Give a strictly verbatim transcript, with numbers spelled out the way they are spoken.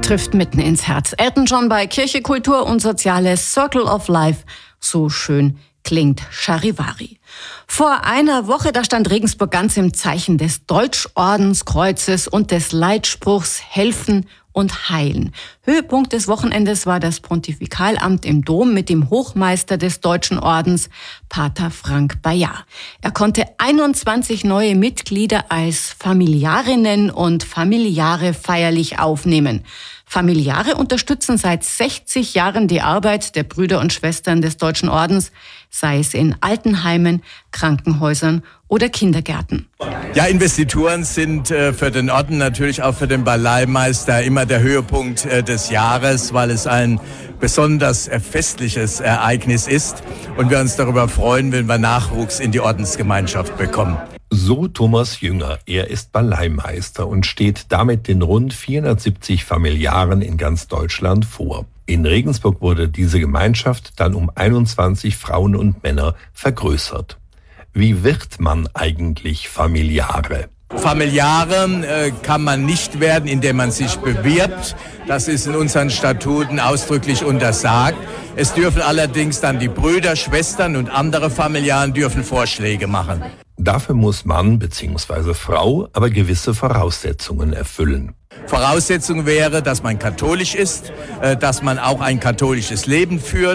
trifft mitten ins Herz. Elton John bei Kirche, Kultur und Soziales, Circle of Life. So schön klingt Charivari. Vor einer Woche, da stand Regensburg ganz im Zeichen des Deutschordenskreuzes und des Leitspruchs Helfen und Heilen. Höhepunkt des Wochenendes war das Pontifikalamt im Dom mit dem Hochmeister des Deutschen Ordens, Pater Frank Bayard. Er konnte einundzwanzig neue Mitglieder als Familiarinnen und Familiare feierlich aufnehmen. Familiare unterstützen seit sechzig Jahren die Arbeit der Brüder und Schwestern des Deutschen Ordens, sei es in Altenheimen, Krankenhäusern oder Kindergärten. Ja, Investituren sind äh, für den Orden, natürlich auch für den Baleimeister immer der Höhepunkt äh, des Jahres, weil es ein besonders äh, festliches Ereignis ist und wir uns darüber freuen, wenn wir Nachwuchs in die Ordensgemeinschaft bekommen. So Thomas Jünger. Er ist Baleimeister und steht damit den rund vierhundertsiebzig Familiaren in ganz Deutschland vor. In Regensburg wurde diese Gemeinschaft dann um einundzwanzig Frauen und Männer vergrößert. Wie wird man eigentlich Familiare? Familiare äh, kann man nicht werden, indem man sich bewirbt. Das ist in unseren Statuten ausdrücklich untersagt. Es dürfen allerdings dann die Brüder, Schwestern und andere Familiaren dürfen Vorschläge machen. Dafür muss Mann bzw. Frau aber gewisse Voraussetzungen erfüllen. Voraussetzung wäre, dass man katholisch ist, dass man auch ein katholisches Leben führt.